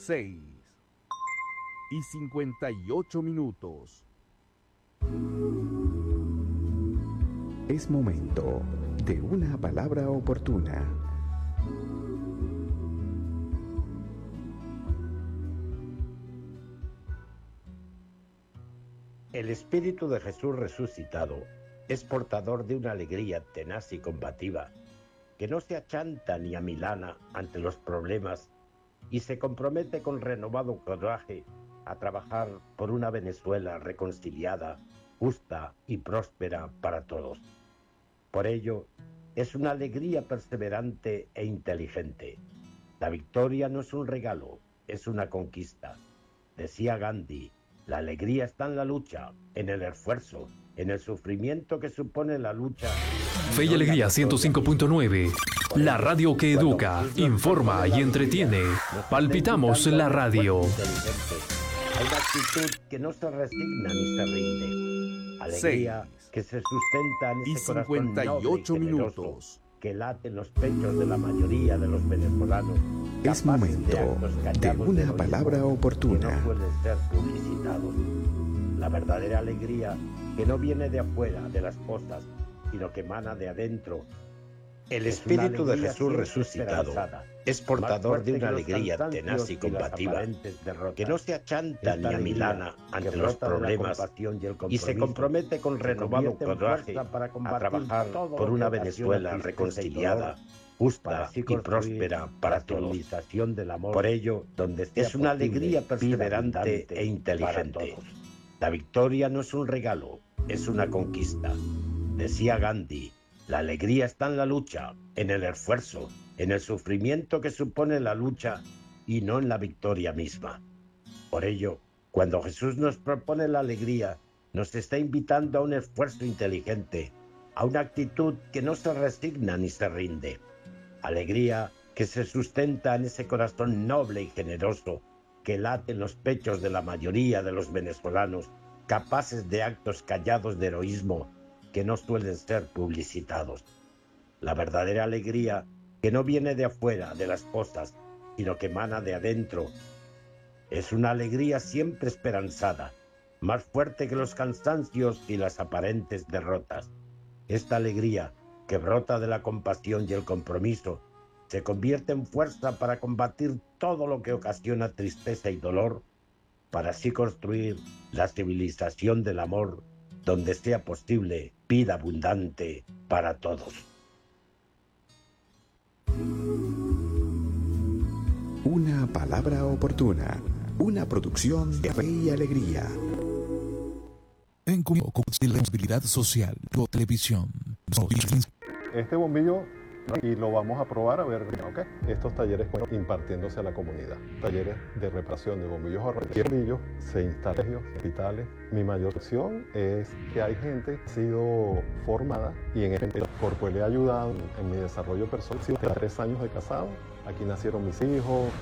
6:58. Es momento de una palabra oportuna. El Espíritu de Jesús resucitado es portador de una alegría tenaz y combativa, que no se achanta ni amilana ante los problemas y se compromete con renovado coraje a trabajar por una Venezuela reconciliada, justa y próspera para todos. Por ello, es una alegría perseverante e inteligente. La victoria no es un regalo, es una conquista. Decía Gandhi, la alegría está en la lucha, en el esfuerzo, en el sufrimiento que supone la lucha. Fe y Alegría 105.9, la radio que educa, informa y entretiene. Palpitamos la radio. Hay una actitud que no se resigna ni se rinde. Alegría que se sustenta en ese corazón noble y generoso que late en los pechos de la mayoría de los venezolanos. Es momento de una palabra oportuna. Que no suelen ser publicitados. La verdadera alegría que no viene de afuera de las cosas, sino que emana de adentro. El Espíritu de Jesús resucitado es portador de una alegría tenaz y combativa, que no se achanta ni amilana ante los problemas y se compromete con renovado coraje a trabajar por una Venezuela reconciliada, justa y próspera para todos. Por ello, es una alegría perseverante e inteligente. La victoria no es un regalo, es una conquista. Decía Gandhi, la alegría está en la lucha, en el esfuerzo, en el sufrimiento que supone la lucha y no en la victoria misma. Por ello, cuando Jesús nos propone la alegría, nos está invitando a un esfuerzo inteligente, a una actitud que no se resigna ni se rinde. Alegría que se sustenta en ese corazón noble y generoso que late en los pechos de la mayoría de los venezolanos, capaces de actos callados de heroísmo que no suelen ser publicitados. La verdadera alegría que no viene de afuera de las cosas, sino que emana de adentro, es una alegría siempre esperanzada, más fuerte que los cansancios y las aparentes derrotas. Esta alegría, que brota de la compasión y el compromiso, se convierte en fuerza para combatir todo lo que ocasiona tristeza y dolor, para así construir la civilización del amor, donde sea posible vida abundante para todos. Una palabra oportuna, una producción de Fe y Alegría. En conmigo con la responsabilidad social, televisión. Este bombillo y lo vamos a probar a ver, ¿ok? Estos talleres impartiéndose a la comunidad. Talleres de reparación de bombillos ahorradores. Bombillos se instalan en hospitales. Mi mayor opción es que hay gente que ha sido formada y en el corpo le ha ayudado en mi desarrollo personal. He sido 3 años de casado. Aquí nacieron mis hijos.